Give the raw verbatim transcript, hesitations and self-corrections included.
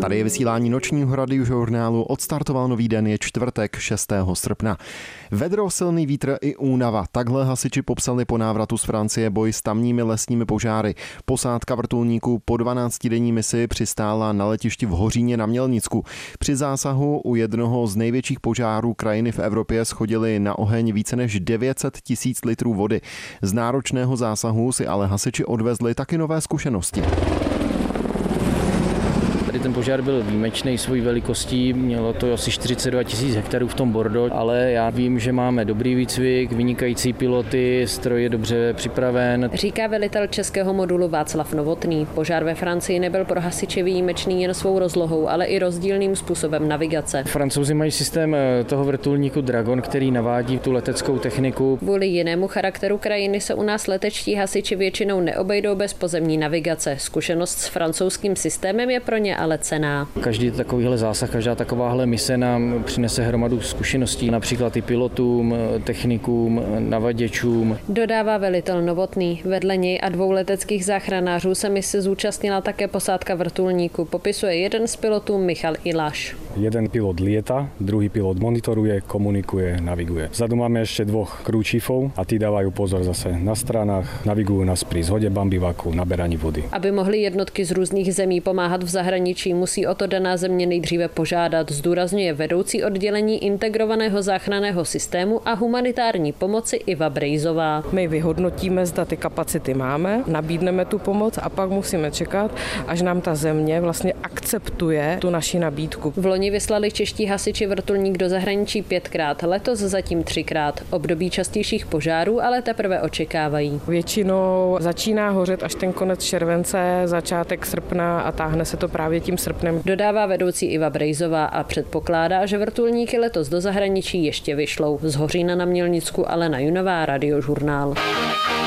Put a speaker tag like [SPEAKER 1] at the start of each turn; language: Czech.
[SPEAKER 1] Tady je vysílání nočního radiožurnálu. Odstartoval nový den, je čtvrtek šestého srpna. Vedro, silný vítr i únava. Takhle hasiči popsali po návratu z Francie boj s tamními lesními požáry. Posádka vrtulníků po dvanáctidenní misi přistála na letišti v Hoříně na Mělnicku. Při zásahu u jednoho z největších požárů krajiny v Evropě schodili na oheň více než devět set tisíc litrů vody. Z náročného zásahu si ale hasiči odvezli taky nové zkušenosti.
[SPEAKER 2] Tady ten požár byl výjimečný svojí velikostí, mělo to asi čtyřicet dva tisíc hektarů v tom Bordeaux, ale já vím, že máme dobrý výcvik, vynikající piloty, stroj je dobře připraven.
[SPEAKER 3] Říká velitel českého modulu Václav Novotný. Požár ve Francii nebyl pro hasiče výjimečný jen svou rozlohou, ale i rozdílným způsobem navigace.
[SPEAKER 2] Francouzi mají systém toho vrtulníku Dragon, který navádí tu leteckou techniku.
[SPEAKER 3] Kvůli jinému charakteru krajiny se u nás letečtí hasiči většinou neobejdou bez pozemní navigace. Zkušenost s francouzským systémem je pro ně ale cenná.
[SPEAKER 2] Každý takovýhle zásah, každá takováhle mise nám přinese hromadu zkušeností, například i pilotům, technikům, navaděčům.
[SPEAKER 3] Dodává velitel Novotný. Vedle něj a dvou leteckých záchranářů se mise zúčastnila také posádka vrtulníku. Popisuje jeden z pilotů Michal Iláš.
[SPEAKER 4] Jeden pilot lieta, druhý pilot monitoruje, komunikuje, naviguje. Vzadu máme ešte dvoch krúčifov a tí dávajú pozor zase na stranách, navigujú nás pri zhode bambivaku, naberaní vody.
[SPEAKER 3] Aby mohly jednotky z různých zemí pomáhat v zahraničí, musí o to daná země nejdříve požádat, zdůrazňuje vedoucí oddělení integrovaného záchranného systému a humanitární pomoci Iva Brejzová.
[SPEAKER 5] My vyhodnotíme, zda ty kapacity máme, nabídneme tu pomoc a pak musíme čekat, až nám ta země vlastně akceptuje tu naši nabídku.
[SPEAKER 3] V loni vyslali čeští hasiči vrtulník do zahraničí pětkrát, letos zatím třikrát. Období častějších požárů ale teprve očekávají.
[SPEAKER 5] Většinou začíná hořet až ten konec července, začátek srpna a táhne se to právě tím srpnem.
[SPEAKER 3] Dodává vedoucí Iva Brejzová a předpokládá, že vrtulníky letos do zahraničí ještě vyšlou. Z Hořína na Mělnicku Alena Junová, Radiožurnál.